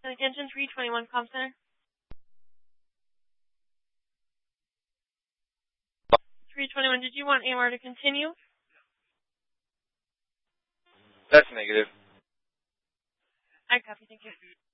Attention 321 Comm Center. 321, did you want AMR to continue? That's negative. I copy, thank you.